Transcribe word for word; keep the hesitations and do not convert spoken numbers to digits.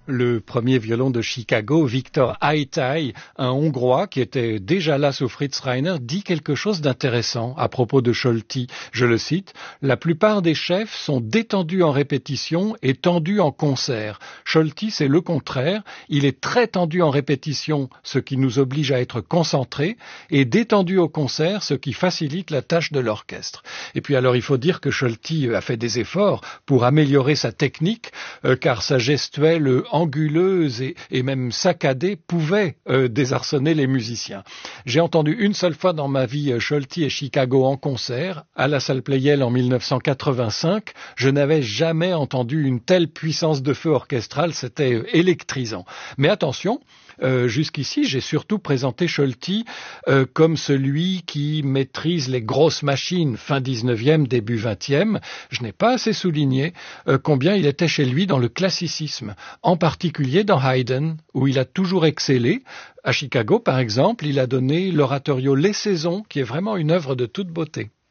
Le premier violon de Chicago, Viktor Aitai, un Hongrois qui était déjà là sous Fritz Reiner, dit quelque chose d'intéressant à propos de Scholti. Je le cite, « La plupart des chefs sont détendus en répétition et tendus en concert. Scholti, c'est le contraire. Il est très tendu en répétition, ce qui nous oblige à être concentrés, et détendu au concert, ce qui facilite la tâche de l'orchestre. » Et puis alors, il faut dire que Scholti a fait des efforts pour améliorer sa technique, euh, car sa gestuelle anguleuse et, et même saccadée pouvait euh, désarçonner les musiciens. J'ai entendu une seule fois dans ma vie euh, Scholti et Chicago en concert, à la salle Pleyel en mille neuf cent quatre-vingt-cinq. Je n'avais jamais entendu une telle puissance de feu orchestrale, c'était euh, électrisant. Mais attention, Euh, jusqu'ici, j'ai surtout présenté Scholti euh, comme celui qui maîtrise les grosses machines fin dix-neuvième, début vingtième. Je n'ai pas assez souligné euh, combien il était chez lui dans le classicisme, en particulier dans Haydn, où il a toujours excellé. À Chicago, par exemple, il a donné l'oratorio Les Saisons, qui est vraiment une œuvre de toute beauté.